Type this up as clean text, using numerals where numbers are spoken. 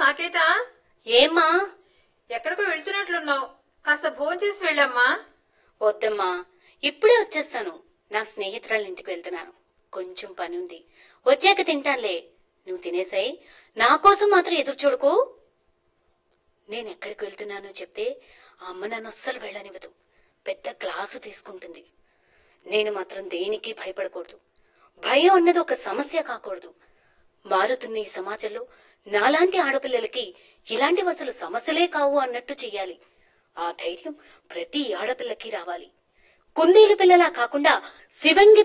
సాకేత, ఏమ్మా? ఎక్కడికో వెళ్తున్నట్లున్నావు, కాస్త భోంచేసి వెళ్ళమ్మా. వద్దమ్మా, ఇప్పుడే వచ్చేస్తాను. నా స్నేహితురాళ్ళ ఇంటికి వెళ్తున్నాను. కొంచెం పని ఉంది, వచ్చాక తింటానులే. నువ్వు తినేసాయి, నా కోసం మాత్రం ఎదురు చూడకు. నేనెక్కడికి వెళ్తున్నానో చెప్తే అమ్మ నన్ను అస్సలు వెళ్ళనివ్వదు. పెద్ద క్లాసు తీసుకుంటుంది. నేను మాత్రం దేనికి భయపడకూడదు. భయం అన్నది ఒక సమస్య కాకూడదు. మారుతున్న ఈ సమాజంలో నాలాంటి ఆడపిల్లలకి ఇలాంటివి అసలు సమస్యలే కావు అన్నట్టు చెయ్యాలి. ఆ ధైర్యం ప్రతి ఆడపిల్లకి రావాలి. కుందేలు పిల్లలా కాకుండా శివంగి